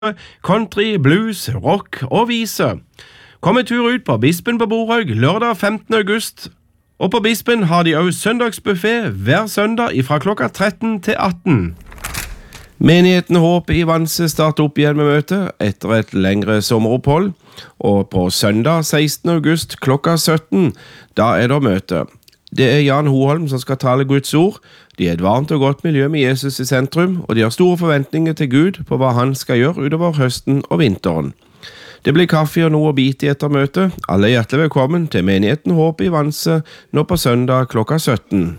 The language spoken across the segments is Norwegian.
country, blues, rock og vise. Kom en tur ut på Bispen på Borhaug lørdag 15. august, og på Bispen har de også søndagsbuffet hver søndag fra klokka 13 til 18. Menigheten Håp i Vanse starter opp igjen med møte etter et lengre sommeropphold, og på søndag 16. august klokka 17, da er det møte. Det er Jan Hoholm som skal tale Guds ord. De er et varmt og godt miljø med Jesus i sentrum, og de har store forventninger til Gud på hva han skal gjøre utover høsten og vinteren. Det blir kaffe og noe å bite i etter møtet. Alle er hjertelig velkommen til menigheten Håp i Vanse nå på søndag klokka 17.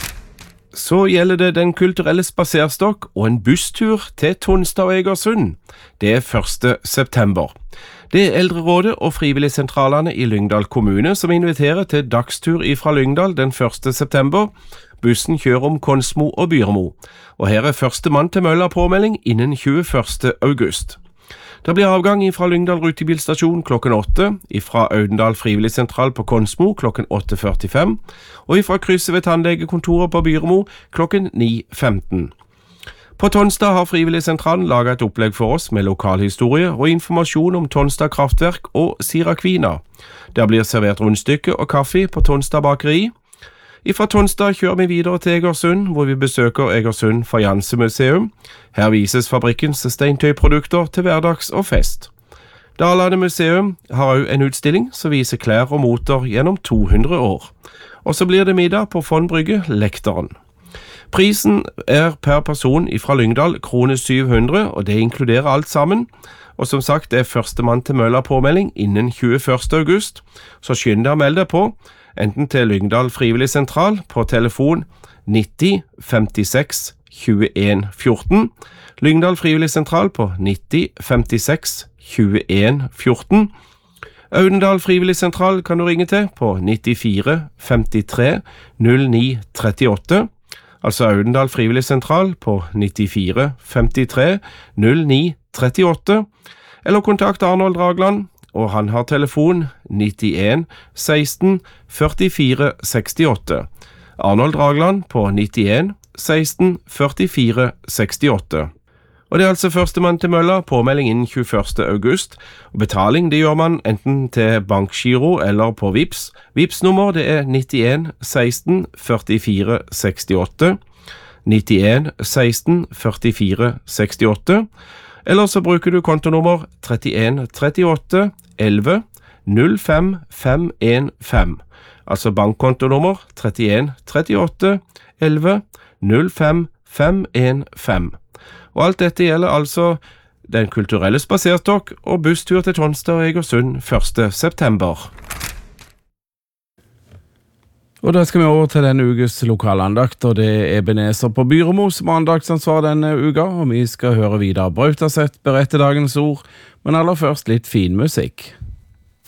Så gjelder det Den kulturelle spaserstokk og en busstur til Tonstad og Egersund. Det er 1. september. Det er Eldrerådet og frivilligsentralene i Lyngdal kommune som inviterer til dagstur fra Lyngdal den 1. september. Bussen kjører om Konsmo og Byrmo, og her er første mann til mølla påmelding innen 21. august. Det blir avgang fra Lyngdal rutebilstasjon klokken 8, fra Audendal frivilligsentral på Konsmo klokken 8.45, og fra krysset ved tannlegekontoret på Byrmo klokken 9.15. På Tonstad har frivilligsentralen laget et opplegg for oss med lokalhistorie og informasjon om Tonstad kraftverk og Sirakvina. Der blir servert rundstykke og kaffe på Tonstad bakeri. Fra Tonstad kjører vi videre til Egersund, hvor vi besøker Egersund Fajansemuseum. Her vises fabrikkens steintøyprodukter til hverdags og fest. Dalane museum har også en utstilling som viser klær og moter gjennom 200 år. Og så blir det middag på Fond Brygge Lekteren. Prisen er per person fra Lyngdal kroner 700, og det inkluderer alt sammen. Og som sagt, det er første mann til mølla påmelding innen 21. august, så skynd deg å melde deg på, enten til Lyngdal frivilligsentral på telefon 90 56 21 14, Lyngdal frivilligsentral på 90 56 21 14, Audendal frivilligsentral kan du ringe til på 94 53 09 38, altså Audendal frivilligsentral på 94 53 09 38, eller kontakt Arnold Dragland, og han har telefon 91 16 44 68. Arnold Dragland på 91 16 44 68. Og det er altså førstemann til mølla, påmelding innen 21. august, og betaling det gjør man enten til bankgiro eller på Vips. Vips-nummer det er 91 16 44 68, 91 16 44 68, eller så bruker du kontonummer 31 38 11 05 515, altså bankkontonummer 31 38 11 05 515. Og alt dette gjelder altså Den kulturelle spaserstokk og busstur til Tonstad og Egersund 1. september. Og da skal vi over til denne ukes lokalandakt, og det er Ebenezer på Byrmo som har andaktsansvar denne uka, og vi skal høre videre Brautaseth berette dagens ord, men aller først litt fin musikk.